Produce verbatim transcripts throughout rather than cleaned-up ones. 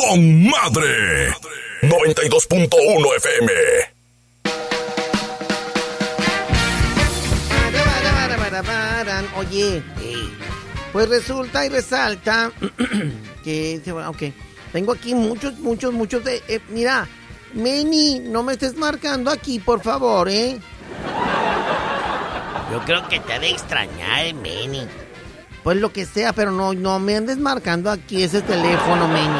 con madre. noventa y dos punto uno F M. Oye, pues resulta y resalta que, ok, tengo aquí muchos, muchos, muchos de, eh, mira, Meni, no me estés marcando aquí, por favor, ¿eh? Yo creo que te ha de extrañar, Meni. Pues lo que sea, pero no, no me andes marcando aquí ese teléfono, Meni.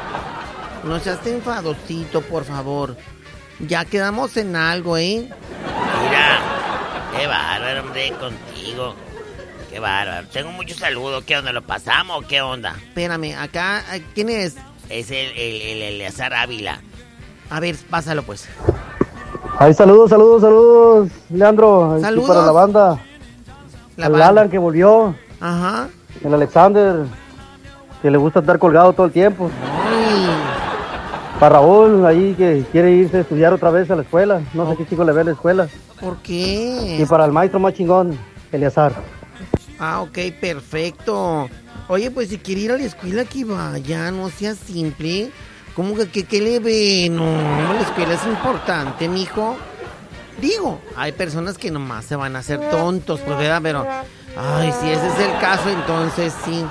No seas enfadosito, por favor. Ya quedamos en algo, ¿eh? Mira, qué bárbaro, hombre, contigo. Qué bárbaro. Tengo muchos saludos. ¿Qué onda? ¿Lo pasamos o qué onda? Espérame, acá, ¿quién es? Es el, el, el Eleazar Ávila. A ver, pásalo pues. Ay, saludos, saludos, saludos, Leandro. Saludos. Para la banda. La Al banda. Alan que volvió. Ajá. El Alexander, que le gusta estar colgado todo el tiempo. Ay. Para Raúl, ahí que quiere irse a estudiar otra vez a la escuela. No sé Oh. qué chico le ve a la escuela. ¿Por qué? Y para el maestro más chingón, Eleazar. Ah, ok, perfecto. Oye, pues si quiere ir a la escuela, que vaya, no sea simple. ¿Cómo que, que, que le ve? No, la escuela es importante, mijo. Digo, hay personas que nomás se van a hacer tontos, pues, ¿verdad? Pero, ay, si ese es el caso, entonces sí.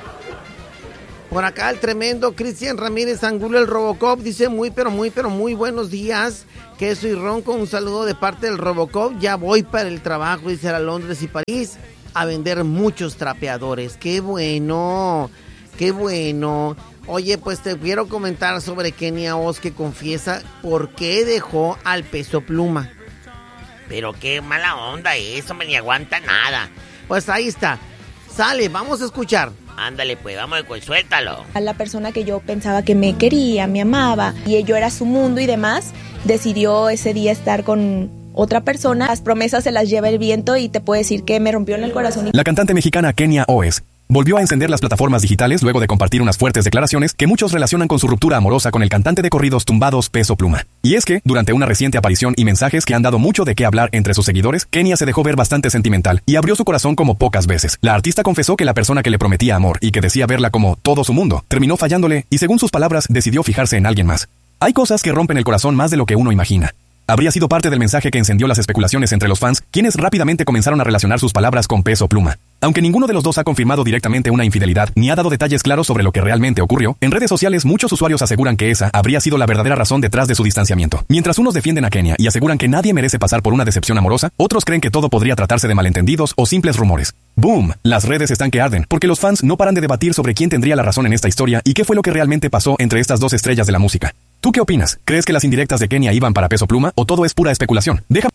Por acá el tremendo Cristian Ramírez Angulo, el Robocop, dice muy, pero muy, pero muy buenos días. Queso y ron con un saludo de parte del Robocop. Ya voy para el trabajo, dice a Londres y París, a vender muchos trapeadores. ¡Qué bueno! ¡Qué bueno! Oye, pues te quiero comentar sobre Kenia Os, que confiesa por qué dejó al Peso Pluma. Pero qué mala onda eso, me ni aguanta nada. Pues ahí está. Sale, vamos a escuchar. Ándale, pues, vamos, pues, suéltalo. A la persona que yo pensaba que me quería, me amaba, y yo era su mundo y demás, decidió ese día estar con otra persona. Las promesas se las lleva el viento y te puedo decir que me rompió en el corazón. La cantante mexicana Kenia Oz volvió a encender las plataformas digitales luego de compartir unas fuertes declaraciones que muchos relacionan con su ruptura amorosa con el cantante de corridos tumbados Peso Pluma. Y es que, durante una reciente aparición y mensajes que han dado mucho de qué hablar entre sus seguidores, Kenia se dejó ver bastante sentimental y abrió su corazón como pocas veces. La artista confesó que la persona que le prometía amor y que decía verla como todo su mundo, terminó fallándole y, según sus palabras, decidió fijarse en alguien más. Hay cosas que rompen el corazón más de lo que uno imagina. Habría sido parte del mensaje que encendió las especulaciones entre los fans, quienes rápidamente comenzaron a relacionar sus palabras con Peso Pluma. Aunque ninguno de los dos ha confirmado directamente una infidelidad ni ha dado detalles claros sobre lo que realmente ocurrió, en redes sociales muchos usuarios aseguran que esa habría sido la verdadera razón detrás de su distanciamiento. Mientras unos defienden a Kenia y aseguran que nadie merece pasar por una decepción amorosa, otros creen que todo podría tratarse de malentendidos o simples rumores. ¡Boom! Las redes están que arden, porque los fans no paran de debatir sobre quién tendría la razón en esta historia y qué fue lo que realmente pasó entre estas dos estrellas de la música. ¿Tú qué opinas? ¿Crees que las indirectas de Kenia iban para Peso Pluma o todo es pura especulación? Deja...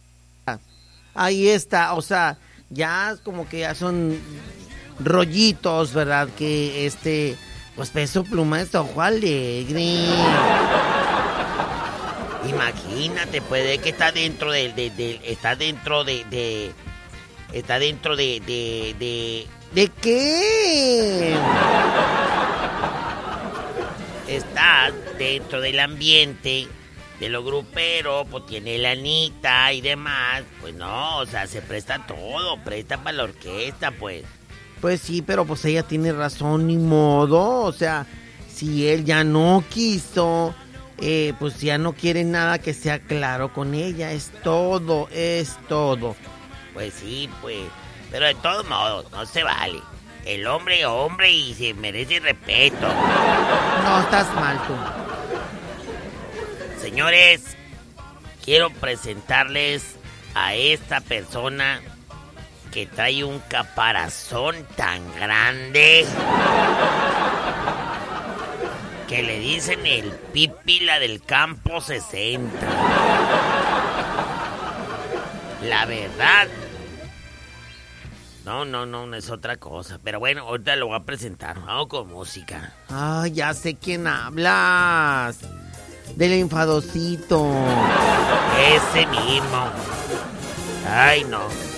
Ahí está, o sea, ya como que ya son rollitos, ¿verdad? Que este, pues Peso Pluma es ojo alegre. Imagínate, puede que está dentro de, de, de está dentro de, de está dentro de, de, de, ¿de qué? Está dentro del ambiente de lo grupero, pues tiene la Anita y demás, pues no, o sea, se presta todo, presta para la orquesta, pues. Pues sí, pero pues ella tiene razón, ni modo, o sea, si él ya no quiso, eh, pues ya no quiere nada que sea claro con ella, es todo, es todo. Pues sí, pues, pero de todos modos, no se vale. El hombre es hombre y se merece respeto. No, estás mal tú. Señores, quiero presentarles a esta persona que trae un caparazón tan grande que le dicen el pípila del campo sesenta. La verdad, no, no, no, no es otra cosa. Pero bueno, ahorita lo voy a presentar. Vamos con música. Ah, ya sé quién hablas. Del enfadosito. Ese mismo. Ay, no.